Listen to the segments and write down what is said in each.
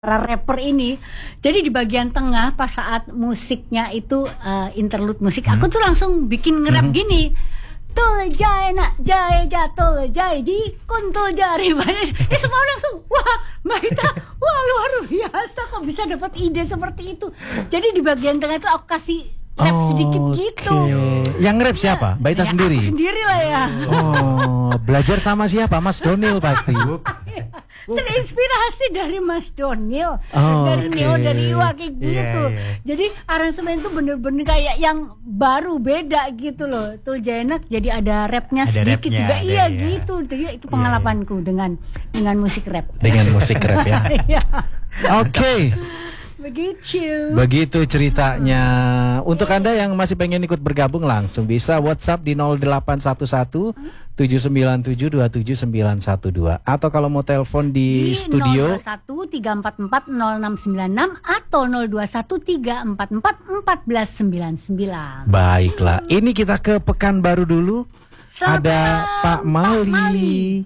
para rapper ini. Jadi di bagian tengah pas saat musiknya itu interlude musik, aku tuh langsung bikin nge-rap gini. Tul jai nak jai jatul jai ji kuntul jari banyak. Semua langsung wah Mbak Ita, wah luar biasa kok bisa dapat ide seperti itu. Jadi di bagian tengah itu aku kasih rap sedikit gitu. Yang nge-rap siapa? Mbak Ita sendiri? Aku sendiri lah ya. Oh, belajar sama siapa? Mas Donil pasti. Terinspirasi dari Mas Donil, dari Neo, dari Iwa kayak gitu. Jadi aransemen itu bener-bener kayak yang baru, beda gitu loh. Tuh Jenak jadi ada rapnya sedikit juga, gitu. Jadi itu pengalamanku dengan musik rap. Dengan musik rap ya. Oke. Begitu ceritanya. Untuk Anda yang masih pengen ikut bergabung, langsung bisa WhatsApp di 0811 797 27912, atau kalau mau telepon di studio 021 344 0696 atau 021 344 1499. Baiklah, ini kita ke Pekanbaru dulu. Ada Pak Mali.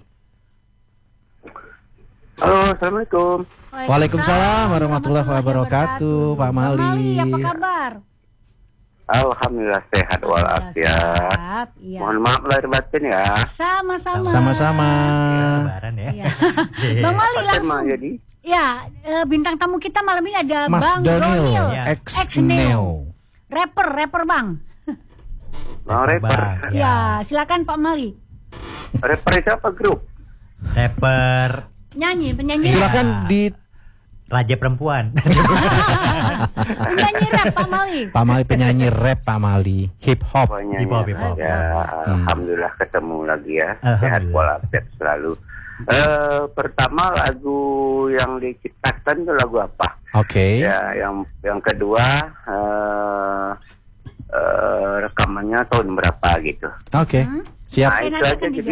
Halo, assalamualaikum. Waalaikumsalam warahmatullahi wabarakatuh. Pak Mali, apa kabar? Alhamdulillah sehat walafiat. Mohon maaf lahir batin ya. Sama-sama. Sama-sama. Ya. Bang Mali langsung. Ya, bintang tamu kita malam ini ada Mas Bang Donil, ex-Neo. Rapper Bang. Bang rapper. Ya, silakan Pak Mali. Rapper itu apa grup? Rapper. Penyanyi. Silakan di Raja Perempuan. Penyanyi rap Pak Mali. Pak Mali penyanyi rap, Pak Mali. Hip hop. Ya, alhamdulillah ketemu lagi ya. Sehat walafiat selalu. Pertama lagu yang diciptakan itu lagu apa? Oke. Ya, yang kedua rekamannya tahun berapa gitu. Oke. Siap. Nah, itu aja jadi.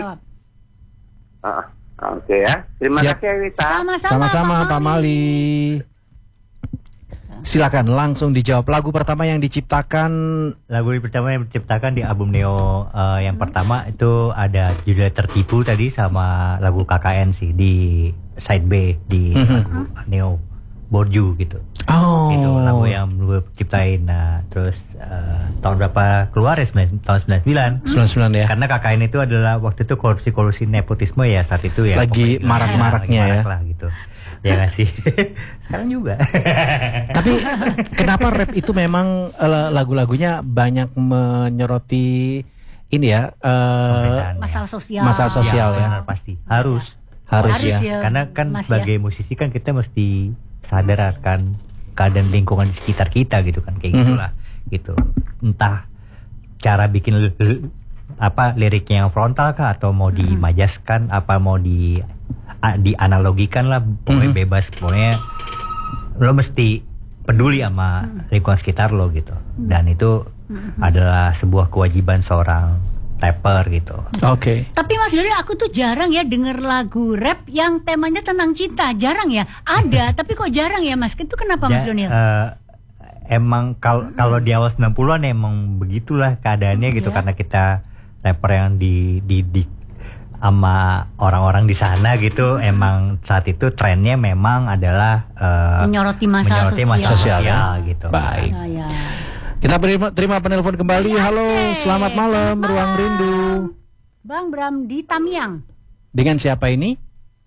Oke ya. Terima kasih Wita. Sama-sama Pak Mali. Silakan langsung dijawab. Lagu pertama yang diciptakan di album Neo yang pertama itu ada judul Tertipu tadi, sama lagu KKN sih di side B di lagu Neo Borju gitu. Itu lagu yang gue ciptain. Nah, terus tahun berapa keluar ya? Tahun 99 ya. Karena KKN itu adalah waktu itu korupsi nepotisme ya saat itu ya. Lagi marak-maraknya ya. Lah gitu. Ya nggak sih? Sekarang juga. Tapi kenapa rap itu memang lagu-lagunya banyak menyoroti ini ya, masalah sosial ya. Benar, pasti. Harus ya. Karena kan sebagai musisi kan kita mesti sadar akan keadaan lingkungan di sekitar kita gitu kan, kayak gitulah gitu. Entah cara bikin liriknya yang frontal kah, atau mau dimajaskan, apa mau dianalogikan lah, pokoknya bebas, pokoknya lo mesti peduli sama lingkungan sekitar lo gitu. Dan itu adalah sebuah kewajiban seorang rapper gitu. Oke. Tapi Mas Donil, aku tuh jarang ya denger lagu rap yang temanya tentang cinta. Jarang ya. Ada, tapi kok jarang ya Mas? Itu kenapa Mas Donil? Emang kalau di awal 90-an emang begitulah keadaannya gitu, karena kita rapper yang dididik sama orang-orang di sana gitu. Emang saat itu trennya memang adalah menyoroti masalah sosial gitu. Baik. Kita terima penelpon kembali. Halo, selamat malam Ruang Rindu. Bang Bram di Tamiang. Dengan siapa ini?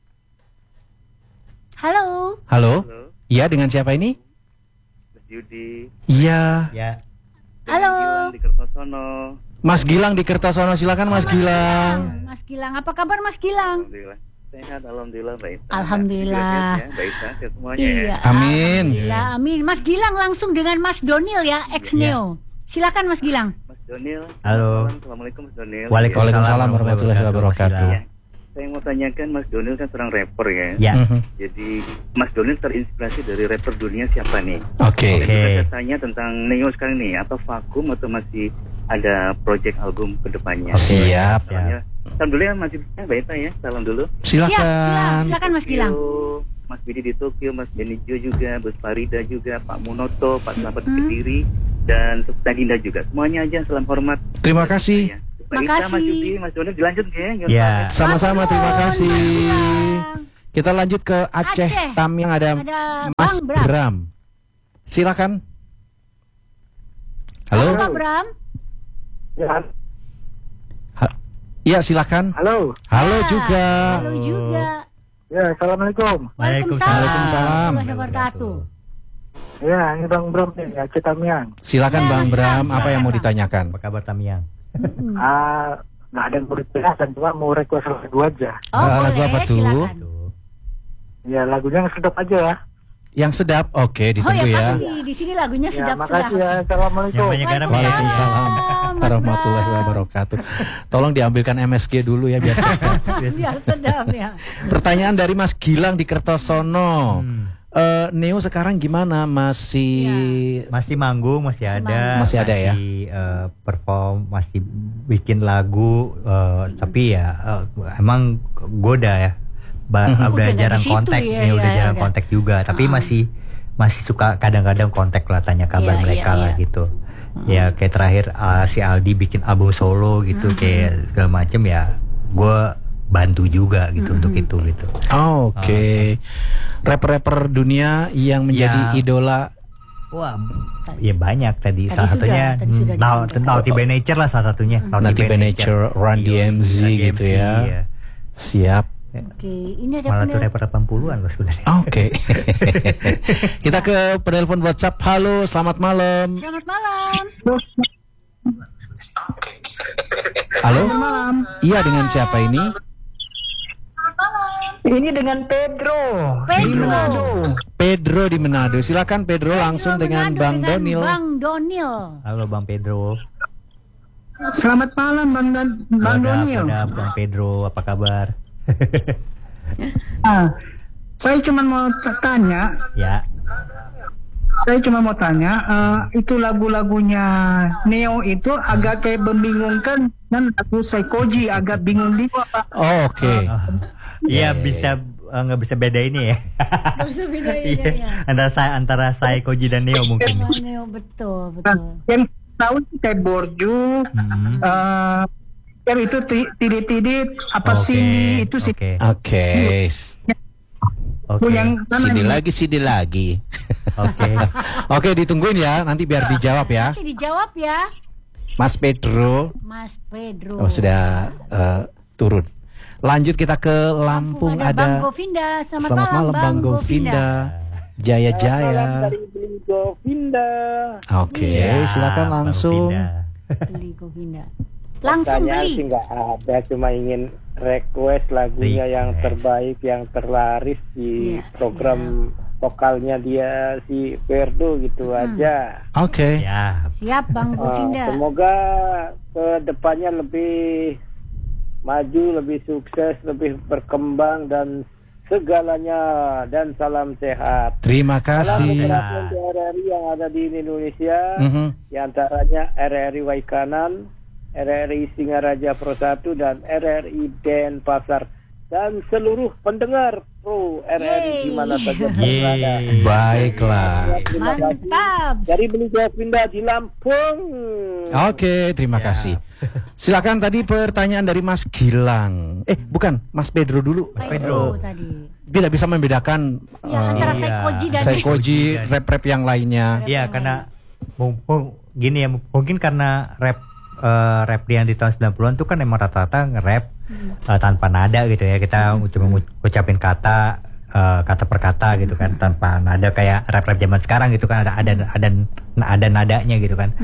Halo. Iya, dengan siapa ini? Mas Yudi. Iya. Halo. Di Kertosono. Mas Gilang di Kertosono, silakan Mas Gilang. Mas Gilang, apa kabar Mas Gilang? Alhamdulillah. Sehat, alhamdulillah baik. Alhamdulillah. Baik semuanya. Iya. Amin. Amin. Mas Gilang langsung dengan Mas Donil ya, ex-Neo. Silakan Mas Gilang. Mas Donil. Halo. Assalamualaikum Mas Donil. Waalaikumsalam warahmatullahi wabarakatuh. Saya mau tanyakan, Mas Donil kan seorang rapper ya. Jadi Mas Donil terinspirasi dari rapper dunia siapa nih? Oke. Saya tanya tentang Neo sekarang nih, atau vakum atau masih ada project album kedepannya? Siap. Salam dulu ya Mas Baita ya, salam dulu. Silakan Mas Gilang. Mas Bidi di Tokyo, Mas Benijo juga, Bos Farida juga, Pak Munoto, Pak Selamat Kediri, dan Dinda juga. Semuanya aja salam hormat. Terima kasih. Mas Yudi, Mas Donil dilanjut ya. Sama-sama, terima kasih. Kita lanjut ke Aceh. Tamiang ada Mas Bang Bram. Bram. Silakan. Halo. Pak Bram. Ya. Iya, silakan. Halo. Halo juga. Halo juga. Ya, assalamualaikum. Waalaikumsalam. Waalaikumsalam. Warahmatullahi wabarakatuh. Ya, ini Bang Bram nih, Aceh Tamiang. Silakan Ya, Bang Mas Bram, Bram, apa yang mau silakan. ditanyakan? Apa kabar Tamiang? Nggak ada yang mau ditanyakan, cuma mau request lagu aja. Oh, boleh. lagu apa tuh? Silakan. Ya, lagunya yang sedap aja ya. Yang sedap, oke, Oh ditunggu ya ya. pasti di sini lagunya Ya, sedap-sedap. makasih ya. Assalamualaikum. Yang banyak garam ya. Waalaikumsalam Mas warahmatullahi Bram. wabarakatuh. Tolong diambilkan MSG dulu ya biar sedap. Biar sedap ya. Pertanyaan dari Mas Gilang di Kertosono. Neo sekarang gimana? Masih Masih manggung, masih ada. Masih ada ya? Perform, masih bikin lagu, tapi ya emang goda ya. Udah Udah nggak jarang di situ kontak, ya, ya, udah ya, jarang udah. kontak juga. Tapi masih suka kadang-kadang kontak lah, tanya kabar Iya, mereka iya, lah iya. gitu. Ya kayak terakhir si Aldi bikin album solo gitu, kayak segala macem ya. Gue bantu juga gitu untuk itu gitu. Oke. Rapper-rapper dunia yang menjadi Ya. idola. Wah, ya banyak tadi. Tadi Salah sudah, satunya tadi sudah disampaikan. Naughty by Nature lah salah satunya. Naughty by Nature, Run DMC gitu ya. Iya. Siap. Oke, ini ada Malah tuh penel- rapper 80-an loh sebenarnya. Oke. Kita ke penelpon WhatsApp. Halo, selamat malam. Selamat malam. Halo. Iya, dengan siapa ini? Ini dengan Pedro. Pedro di Manado. Silakan Pedro langsung dengan Manado Bang dengan Donil. Bang Donil. Halo Bang Pedro. Selamat malam Bang Donil. Bang Pedro, apa kabar? Saya cuma mau tanya, Ya. itu lagu-lagunya Neo itu agak kayak membingungkan, dan lagu Saikoji agak bingung juga Pak. Oh, oke. Iya bisa nggak bisa beda ini ya. Gak bisa bedain Iya. ya. Antara saya Koji dan Neo mungkin. Sama Neo, betul, Nah, betul. yang tahu sih kayak Borju, yang itu tidit-tidit apa Oke, sih itu sih. Oke. Oke. Oke. Yang Sini lagi. Oke. Oke, ditungguin ya. Nanti biar dijawab ya. Nanti dijawab ya, Mas Pedro. Mas Pedro. Oh, sudah turun. Lanjut kita ke Lampung, Bang ada Govinda. Selamat malam Bang Govinda. Jaya. dari Govinda. Oke, Ya, silakan Bang langsung. Pindah. Beli Govinda. Langsung Pertanyaan sih beli. nggak ada, cuma ingin request lagunya yang terbaik, yang terlaris di Iya, program vokalnya dia si Ferdo gitu aja. Oke. Ya. Siap Bang Govinda. Semoga ke depannya lebih maju, lebih sukses, lebih berkembang dan segalanya, dan salam sehat. Terima Salam kasih. beberapa RRI yang ada di Indonesia, Mhm. di antaranya RRI Waikanan, RRI Singaraja Pro 1 dan RRI Denpasar, dan seluruh pendengar Pro RRI di mana saja berada. Yeay. Baiklah. Terima kasih. Mantap. Dari Beli Govinda di Lampung. Oke, terima kasih. Silakan tadi pertanyaan dari Mas Gilang. Bukan, Mas Pedro dulu. Pedro tadi. Tidak bisa membedakan Ya, antara Iya. Saikoji dan Saikoji, rap-rap yang lainnya. Iya, karena gini ya, mungkin karena rap yang di tahun 90-an itu kan emang rata-rata nge-rap tanpa nada gitu ya. Kita cuma ngucapin kata per kata gitu kan, tanpa nada kayak rap-rap zaman sekarang gitu kan, ada nadanya gitu kan.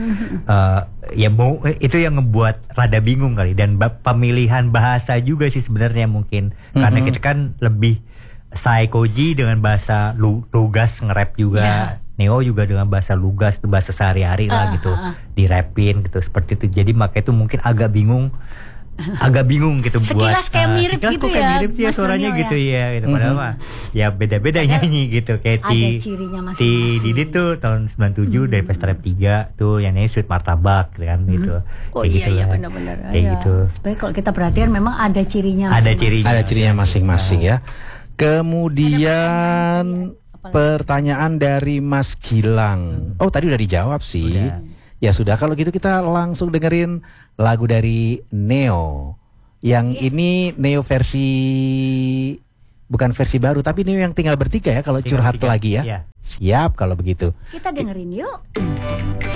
Itu yang ngebuat rada bingung kali, dan pemilihan bahasa juga sih sebenarnya mungkin karena kita kan lebih Saikoji dengan bahasa lugas nge-rap juga. Ya. Neo juga dengan bahasa lugas, itu bahasa sehari-hari lah gitu, dirapin gitu seperti itu. Jadi makanya itu mungkin agak bingung gitu. Sekilas kayak mirip sekilas gitu kok kayak ya, mirip sih ya Mas suaranya Daniel gitu ya gitu. Padahal mah ya beda-beda Padahal nyanyi gitu. Kayak ada cirinya masing-masing. Didi tuh tahun 97 dari Pesta Rap 3 tuh yang nyanyi Sweet Martabak gitu kan gitu. Oh Kayak iya gitu iya lah. benar-benar. Kayak Iya. gitu. Sebenarnya kalau kita perhatian memang ada cirinya. Ada masing-masing. cirinya. Ada cirinya masing-masing ya. Kemudian pertanyaan dari Mas Gilang. Oh, tadi udah dijawab sih. Udah. Ya sudah, kalau gitu kita langsung dengerin lagu dari Neo. Yang ini Neo versi bukan versi baru, tapi Neo yang tinggal bertiga ya kalau curhat lagi ya. Siap kalau begitu. Kita dengerin yuk.